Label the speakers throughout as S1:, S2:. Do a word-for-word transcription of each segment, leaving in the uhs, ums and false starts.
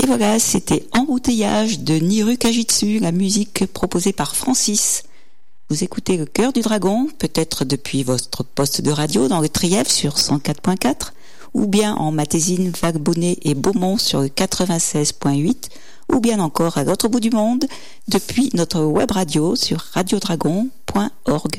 S1: Et voilà, c'était Embouteillage de Niru Kajitsu, la musique proposée par Francis. Vous écoutez Le Cœur du Dragon, peut-être depuis votre poste de radio dans le Trièvre sur cent quatre point quatre, ou bien en Matésine, Vagbonnet et Beaumont sur le quatre-vingt-seize point huit, ou bien encore à l'autre bout du monde depuis notre web radio sur radiodragon point org.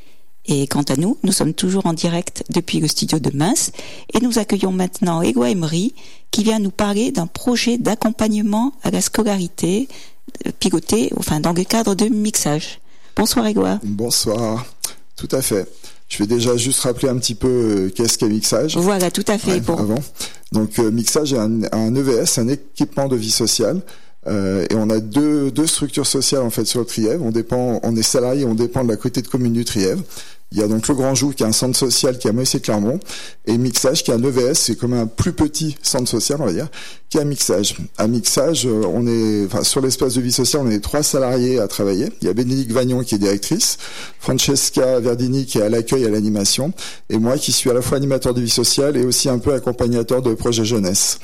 S1: Et quant à nous, nous sommes toujours en direct depuis le studio de Mins et nous accueillons maintenant Égua Emery qui vient nous parler d'un projet d'accompagnement à la scolarité piloté enfin, dans le cadre de mixage. Bonsoir Égua.
S2: Bonsoir, tout à fait. Je vais déjà juste rappeler un petit peu euh, qu'est-ce qu'est mixage.
S1: Voilà, tout à fait.
S2: Ouais,
S1: bon.
S2: Avant. Donc euh, mixage est un, un E V S, un équipement de vie sociale. Euh, et on a deux, deux structures sociales en fait sur le Trièvre. On dépend, on est salarié, on dépend de la communauté de communes du Trièvre. Il y a donc le Grand Joug qui est un centre social qui est à Moissy-Clermont et Mixage qui est un E V S, c'est comme un plus petit centre social on va dire, qui est à Mixage. À Mixage, on est, enfin sur l'espace de vie sociale, on est trois salariés à travailler. Il y a Bénédicte Vagnon qui est directrice, Francesca Verdini qui est à l'accueil et à l'animation, et moi qui suis à la fois animateur de vie sociale et aussi un peu accompagnateur de projets jeunesse.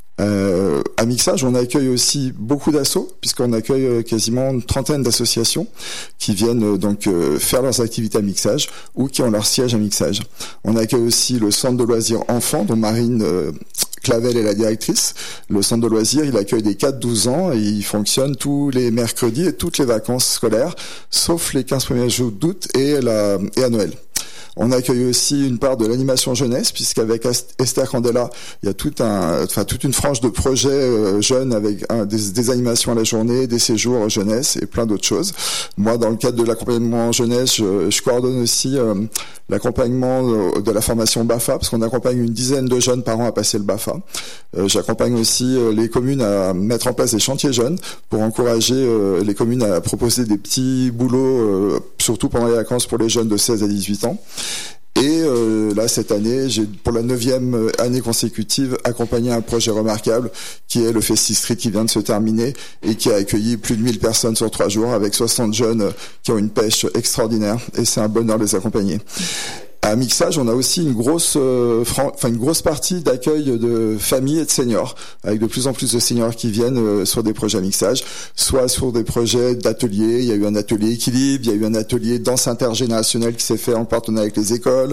S2: Euh, à Mixage, on accueille aussi beaucoup d'assos, puisqu'on accueille euh, quasiment une trentaine d'associations qui viennent euh, donc euh, faire leurs activités à Mixage ou qui ont leur siège à Mixage. On accueille aussi le centre de loisirs enfants, dont Marine euh, Clavel est la directrice. Le centre de loisirs, il accueille des quatre à douze ans et il fonctionne tous les mercredis et toutes les vacances scolaires, sauf les quinze premiers jours d'août et, la, et à Noël. On accueille aussi une part de l'animation jeunesse, puisqu'avec Esther Candela, il y a tout un, enfin toute une frange de projets euh, jeunes avec un, des, des animations à la journée, des séjours jeunesse et plein d'autres choses. Moi, dans le cadre de l'accompagnement jeunesse, je, je coordonne aussi euh, l'accompagnement de, de la formation B A F A, parce qu'on accompagne une dizaine de jeunes par an à passer le B A F A. Euh, j'accompagne aussi euh, les communes à mettre en place des chantiers jeunes pour encourager euh, les communes à proposer des petits boulots, euh, surtout pendant les vacances pour les jeunes de seize à dix-huit ans. Et euh, là, cette année, j'ai pour la neuvième année consécutive accompagné un projet remarquable qui est le Festi Street qui vient de se terminer et qui a accueilli plus de mille personnes sur trois jours avec soixante jeunes qui ont une pêche extraordinaire et c'est un bonheur de les accompagner. À Mixage, on a aussi une grosse, euh, fran- enfin une grosse partie d'accueil de familles et de seniors, avec de plus en plus de seniors qui viennent euh, sur des projets à Mixage, soit sur des projets d'ateliers. Il y a eu un atelier équilibre, il y a eu un atelier danse intergénérationnelle qui s'est fait en partenariat avec les écoles.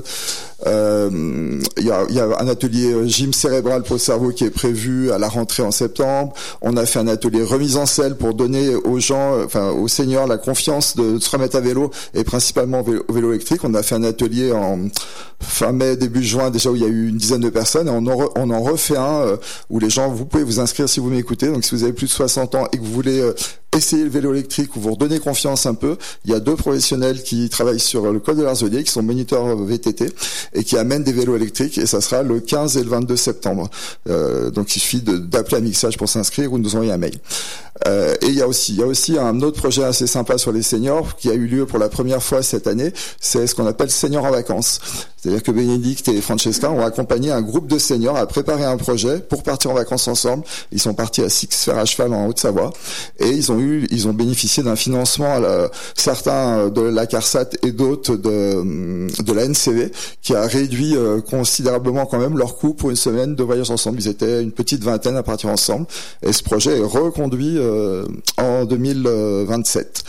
S2: Euh, il y a, il y a un atelier gym cérébral pour le cerveau qui est prévu à la rentrée en septembre. On a fait un atelier remise en selle pour donner aux gens, enfin aux seniors, la confiance de, de se remettre à vélo et principalement au vélo, au vélo électrique. On a fait un atelier en fin mai, début juin, déjà où il y a eu une dizaine de personnes, et on en, re, on en refait un euh, où les gens, vous pouvez vous inscrire si vous m'écoutez, donc si vous avez plus de soixante ans et que vous voulez euh, essayer le vélo électrique ou vous redonner confiance un peu, il y a deux professionnels qui travaillent sur le col de l'Arzelier, qui sont moniteurs V T T et qui amènent des vélos électriques, et ça sera le quinze et le vingt-deux septembre. Euh, donc il suffit de, d'appeler à Mixage pour s'inscrire ou de nous envoyer un mail. Euh, et il y a aussi, il y a aussi un autre projet assez sympa sur les seniors qui a eu lieu pour la première fois cette année, c'est ce qu'on appelle Seniors en vacances. C'est-à-dire que Bénédicte et Francesca ont accompagné un groupe de seniors à préparer un projet pour partir en vacances ensemble. Ils sont partis à Six-Fer à cheval en Haute-Savoie et ils ont eu, ils ont bénéficié d'un financement, à la, certains de la CARSAT et d'autres de, de la N C V, qui a réduit euh, considérablement quand même leur coût pour une semaine de voyage ensemble. Ils étaient une petite vingtaine à partir ensemble et ce projet est reconduit euh, en deux mille vingt-sept.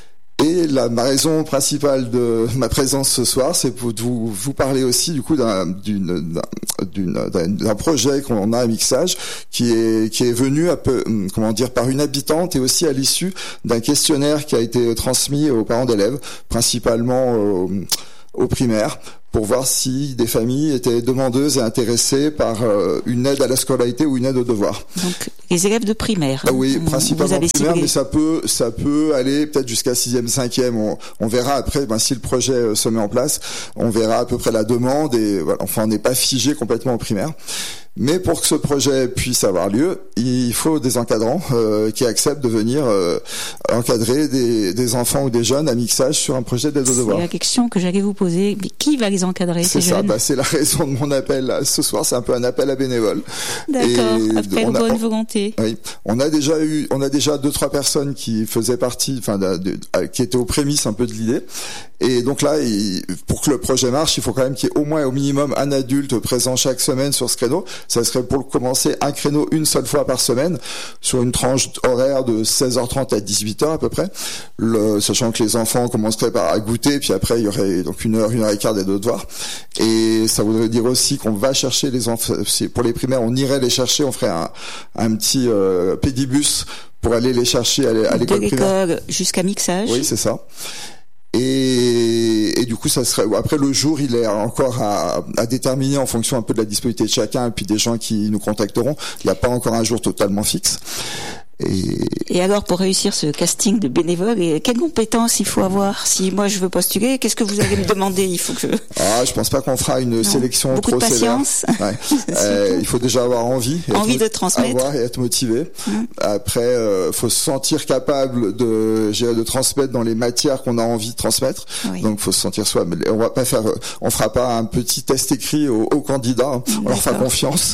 S2: Et la, ma raison principale de ma présence ce soir, c'est pour vous, vous parler aussi du coup d'un, d'une, d'un, d'une, d'un, d'un projet qu'on a à Mixage, qui est qui est venu un peu, comment dire, par une habitante et aussi à l'issue d'un questionnaire qui a été transmis aux parents d'élèves, principalement aux, aux primaires, pour voir si des familles étaient demandeuses et intéressées par euh, une aide à la scolarité ou une aide aux devoirs.
S1: Donc les élèves de primaire.
S2: Ah oui, principalement primaire,
S1: ciblé.
S2: Mais ça peut ça peut aller peut-être jusqu'à sixième, cinquième. On, on verra après, ben, si le projet euh, se met en place, on verra à peu près la demande et voilà, enfin on n'est pas figé complètement en primaire. Mais pour que ce projet puisse avoir lieu, il faut des encadrants euh, qui acceptent de venir euh, encadrer des, des enfants ou des jeunes à Mixage sur un projet d'aide aux devoirs.
S1: C'est la question que j'allais vous poser. Mais qui va les encadrer
S2: C'est
S1: ces
S2: ça,
S1: jeunes.
S2: bah, c'est la raison de mon appel ce soir, c'est un peu un appel à bénévoles.
S1: D'accord,
S2: Et
S1: après une
S2: on a,
S1: bonne volonté.
S2: Oui, on a déjà eu, on a déjà deux trois personnes qui faisaient partie, enfin, de, de, qui étaient aux prémices un peu de l'idée. Et donc là, il, pour que le projet marche, il faut quand même qu'il y ait au moins, au minimum, un adulte présent chaque semaine sur ce créneau. Ça serait pour commencer un créneau une seule fois par semaine, sur une tranche horaire de seize heures trente à dix-huit heures à peu près. Le, sachant que les enfants commenceraient par à goûter, puis après il y aurait donc une heure, une heure et quart des devoirs. Et ça voudrait dire aussi qu'on va chercher les enfants. Pour les primaires, on irait les chercher, on ferait un, un petit euh, pédibus pour aller les chercher à l'école primaire.
S1: De l'école jusqu'à mixage.
S2: Oui, c'est ça. Et, et du coup, ça serait après le jour, il est encore à, à déterminer en fonction un peu de la disponibilité de chacun et puis des gens qui nous contacteront. Il n'y a pas encore un jour totalement fixe. Et...
S1: et alors, pour réussir ce casting de bénévoles, et quelles compétences il faut avoir? Si moi je veux postuler, qu'est-ce que vous allez me demander? Il faut que...
S2: Ah, je pense pas qu'on fera une non. sélection
S1: Beaucoup
S2: trop
S1: de patience.
S2: sévère. Ouais. euh, il faut déjà avoir envie.
S1: Envie de transmettre.
S2: Avoir et être motivé. Mmh. Après, euh, faut se sentir capable de, de transmettre dans les matières qu'on a envie de transmettre. Oui. Donc, faut se sentir soi. On va pas faire, on fera pas un petit test écrit aux, aux candidats. Hein. On leur fera confiance.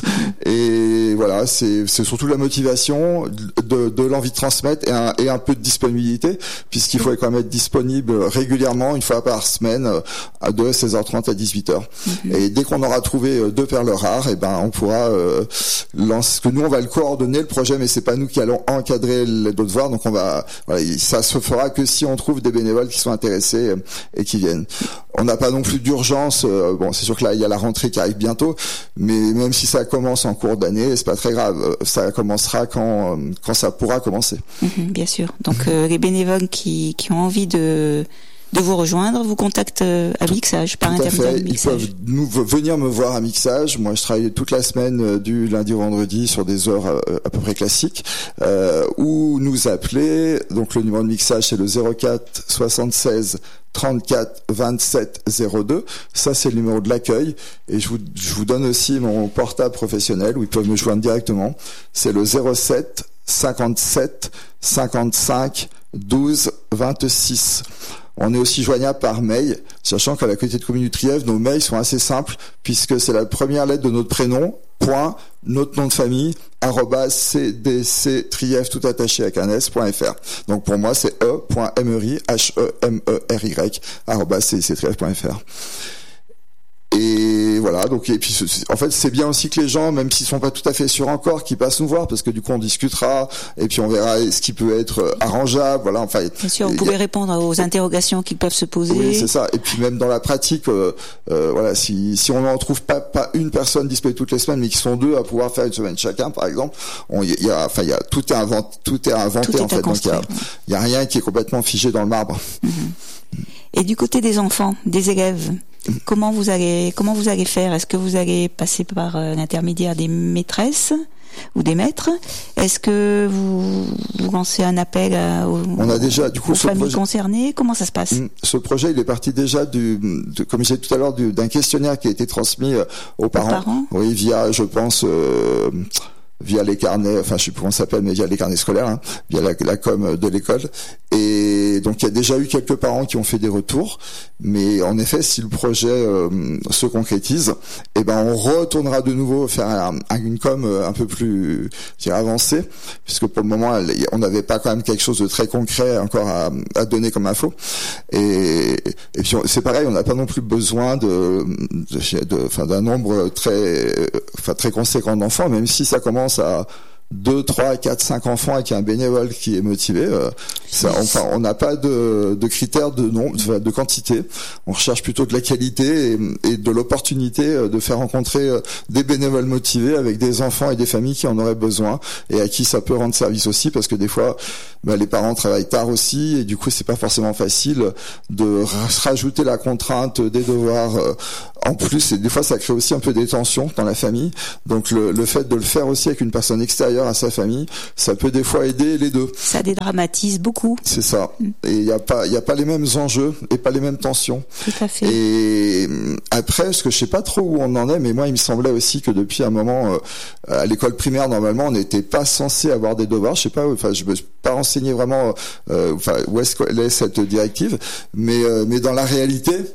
S2: Et voilà, c'est, c'est surtout la motivation. De De, de l'envie de transmettre et un, et un peu de disponibilité, puisqu'il faut quand même être disponible régulièrement, une fois par semaine, de seize heures trente à dix-huit heures. Mm-hmm. Et dès qu'on aura trouvé deux perles rares, et ben on pourra euh, lancer. Que nous on va le coordonner le projet, mais c'est pas nous qui allons encadrer les devoirs. Donc on va, voilà, ça se fera que si on trouve des bénévoles qui sont intéressés et qui viennent. On n'a pas non plus d'urgence. Euh, bon, c'est sûr que là il y a la rentrée qui arrive bientôt, mais même si ça commence en cours d'année, c'est pas très grave. Ça commencera quand quand ça ça pourra commencer.
S1: Mmh, bien sûr. Donc euh, les bénévoles qui, qui ont envie de de vous rejoindre, vous contactent à Mixage, par intermédiaire de Mixage.
S2: Ils peuvent nous venir me voir à Mixage. Moi, je travaille toute la semaine du lundi au vendredi sur des heures à peu près classiques, euh, ou nous appeler. Donc le numéro de Mixage, c'est le zéro quatre soixante-seize trente-quatre vingt-sept zéro deux. Ça, c'est le numéro de l'accueil. Et je vous, je vous donne aussi mon portable professionnel où ils peuvent me joindre directement. C'est le zéro sept cinquante-sept cinquante-cinq douze vingt-six. On est aussi joignable par mail, sachant qu'à la Communauté de communes du Trièves, nos mails sont assez simples, puisque c'est la première lettre de notre prénom, point, notre nom de famille, arrobas cdctrièves tout attaché avec un s, point fr. Donc pour moi, c'est e.emery, h-e-m-e-r-y, arrobas cdctrièves point fr. Et voilà, donc et puis en fait c'est bien aussi que les gens, même s'ils sont pas tout à fait sûrs encore, qu'ils passent nous voir, parce que du coup on discutera et puis on verra ce qui peut être arrangeable. Voilà, enfin.
S1: Bien sûr, vous pouvez a... répondre aux interrogations qui peuvent se poser.
S2: Oui, c'est ça. Et puis même dans la pratique, euh, euh, voilà, si si on n'en trouve pas pas une personne disponible toutes les semaines, mais qui sont deux à pouvoir faire une semaine chacun, par exemple, il y a, enfin il y a tout est inventé, tout est inventé
S1: tout est
S2: en fait. Donc il y a il y a rien qui est complètement figé dans le marbre.
S1: Mm-hmm. Et du côté des enfants, des élèves, comment vous allez comment vous allez faire? Est-ce que vous allez passer par euh, l'intermédiaire des maîtresses ou des maîtres? Est-ce que vous, vous lancez un appel à, aux,
S2: On a déjà, du coup,
S1: aux
S2: ce
S1: familles
S2: projet,
S1: concernées? Comment ça se passe?
S2: Ce projet, il est parti déjà du, de, comme je disais tout à l'heure, du, d'un questionnaire qui a été transmis euh, aux, aux parents.
S1: parents.
S2: Oui, via, je pense. Euh, via les carnets, enfin je sais plus comment ça s'appelle, mais via les carnets scolaires, hein, via la, la com de l'école. Et donc il y a déjà eu quelques parents qui ont fait des retours, mais en effet, si le projet euh, se concrétise, eh ben on retournera de nouveau faire un, un, une com un peu plus, je dirais, avancée, puisque pour le moment on n'avait pas quand même quelque chose de très concret encore à, à donner comme info. Et, et puis c'est pareil, on n'a pas non plus besoin de, de, de, enfin d'un nombre très, enfin très conséquent d'enfants, même si ça commence à deux, trois, quatre, cinq enfants avec un bénévole qui est motivé. Euh, ça, enfin, on n'a pas de, de critères de nombre, de, de quantité. On recherche plutôt de la qualité et, et de l'opportunité de faire rencontrer des bénévoles motivés avec des enfants et des familles qui en auraient besoin et à qui ça peut rendre service aussi, parce que des fois, bah, les parents travaillent tard aussi et du coup, c'est pas forcément facile de rajouter la contrainte des devoirs. Euh, en plus, et des fois, ça crée aussi un peu des tensions dans la famille. Donc, le, le fait de le faire aussi avec une personne extérieure à sa famille, ça peut des fois aider les deux.
S1: Ça dédramatise beaucoup.
S2: C'est ça. Mm. Et il y a pas, il y a pas les mêmes enjeux et pas les mêmes tensions.
S1: Tout à fait.
S2: Et après, parce que je sais pas trop où on en est, mais moi, il me semblait aussi que depuis un moment, euh, à l'école primaire, normalement, on n'était pas censé avoir des devoirs. Je sais pas, enfin, je me suis pas renseigné vraiment, euh, enfin, où est-ce qu'elle est cette directive, mais, euh, mais dans la réalité,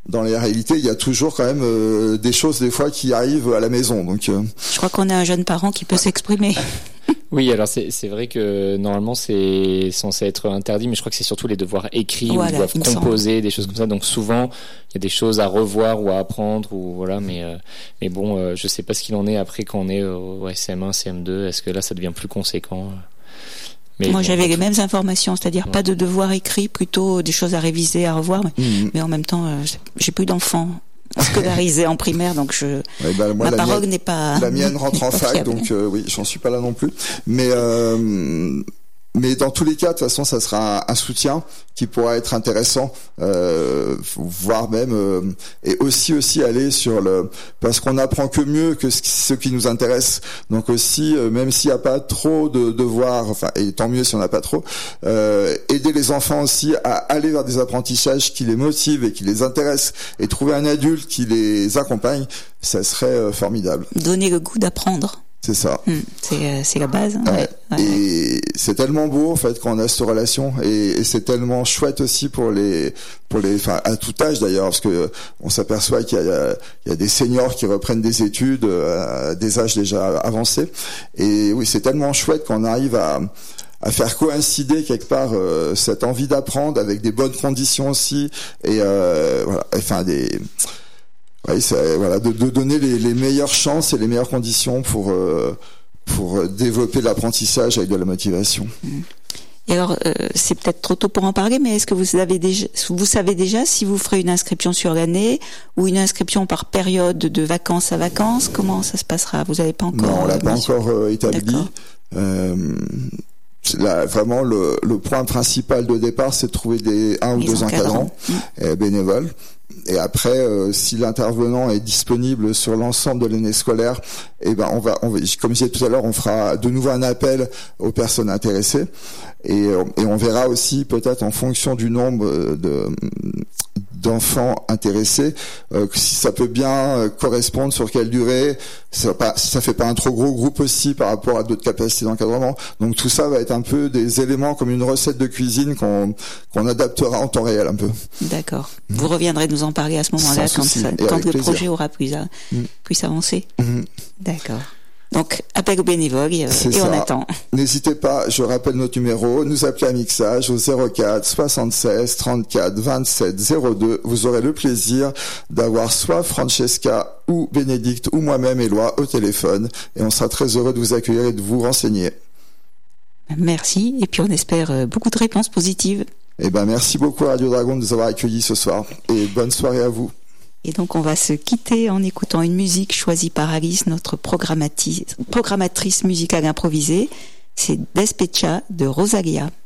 S2: dans les réalités, il y a toujours quand même euh, des choses des fois qui arrivent à la maison. Donc, euh...
S1: je crois qu'on a un jeune parent qui peut s'exprimer.
S3: Oui, alors c'est c'est vrai que normalement c'est censé être interdit, mais je crois que c'est surtout les devoirs écrits
S1: voilà,
S3: où ils doivent composer des choses comme ça. Donc souvent il y a des choses à revoir ou à apprendre ou voilà, mais euh, mais bon, euh, je sais pas ce qu'il en est après quand on est au ouais, C M un, C M deux. Est-ce que là ça devient plus conséquent?
S1: Mais moi, bon, j'avais les mêmes informations, c'est-à-dire ouais. pas de devoirs écrits, plutôt des choses à réviser, à revoir. Mais, mmh. mais en même temps, euh, j'ai plus d'enfants scolarisés en primaire, donc je
S2: ouais, bah, moi,
S1: ma parole
S2: mienne,
S1: n'est pas.
S2: La mienne rentre en fac, donc euh, oui, j'en suis pas là non plus. Mais euh, mais dans tous les cas, de toute façon, ça sera un, un soutien qui pourra être intéressant, euh, voire même euh, et aussi aussi aller sur le parce qu'on apprend que mieux que ce, ce qui nous intéresse. Donc aussi, euh, même s'il n'y a pas trop de devoirs, enfin et tant mieux si on n'a pas trop, euh, aider les enfants aussi à aller vers des apprentissages qui les motivent et qui les intéressent et trouver un adulte qui les accompagne, ça serait euh, formidable.
S1: Donner le goût d'apprendre.
S2: C'est ça.
S1: Mmh, c'est, euh, c'est la base. Hein,
S2: ouais.
S1: Ouais.
S2: Et c'est tellement beau en fait quand on a cette relation et, et c'est tellement chouette aussi pour les pour les enfin à tout âge d'ailleurs parce que on s'aperçoit qu'il y a il y a des seniors qui reprennent des études à des âges déjà avancés et oui c'est tellement chouette qu'on arrive à à faire coïncider quelque part euh, cette envie d'apprendre avec des bonnes conditions aussi et euh, voilà enfin des Oui, c'est, voilà, de, de donner les, les meilleures chances et les meilleures conditions pour euh, pour développer l'apprentissage avec de la motivation.
S1: Et alors, euh, c'est peut-être trop tôt pour en parler, mais est-ce que vous avez déjà, vous savez déjà si vous ferez une inscription sur l'année ou une inscription par période de vacances à vacances? Comment ça se passera? Vous n'avez pas encore?
S2: Non, on l'a pas encore euh, établi. Euh, Là, vraiment, le, le point principal de départ, c'est de trouver des un ou deux encadrants, encadrants mmh. bénévoles. Et après, euh, si l'intervenant est disponible sur l'ensemble de l'année scolaire, eh ben on va, on va, comme je disais tout à l'heure, on fera de nouveau un appel aux personnes intéressées et, et on verra aussi peut-être en fonction du nombre de d'enfants intéressés euh, si ça peut bien correspondre sur quelle durée, ça pas, si ça fait pas un trop gros groupe aussi par rapport à d'autres capacités d'encadrement. Donc tout ça va être un peu des éléments comme une recette de cuisine qu'on qu'on adaptera en temps réel un peu.
S1: D'accord. Mmh. Vous reviendrez nous en parler à ce moment-là quand, ça, quand le plaisir. projet aura pu, mmh. puisse avancer. Mmh. D'accord. Donc, appel aux bénévoles et, et on attend.
S2: N'hésitez pas, je rappelle notre numéro, nous appelez à Mixage au zéro quatre soixante-seize trente-quatre vingt-sept zéro deux. Vous aurez le plaisir d'avoir soit Francesca ou Bénédicte ou moi-même Éloi au téléphone et on sera très heureux de vous accueillir et de vous renseigner.
S1: Merci et puis on espère beaucoup de réponses positives.
S2: Eh ben, merci beaucoup à Radio Dragon de nous avoir accueillis ce soir et bonne soirée à vous.
S1: Et donc on va se quitter en écoutant une musique choisie par Alice, notre programmatrice musicale improvisée. C'est Despecha de Rosalia.